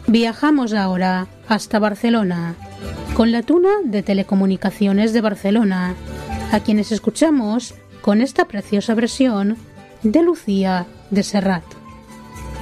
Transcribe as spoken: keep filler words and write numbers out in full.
Viajamos ahora hasta Barcelona con la Tuna de Telecomunicaciones de Barcelona, a quienes escuchamos con esta preciosa versión de Lucía de Serrat.